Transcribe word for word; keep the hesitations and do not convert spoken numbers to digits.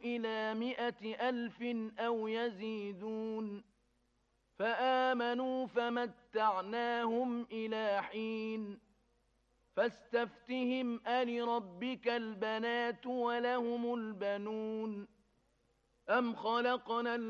إلى مائة ألف أو يزيدون فآمنوا فمتعناهم إلى حين فاستفتهم ألربك البنات ولهم البنون أم خلقنا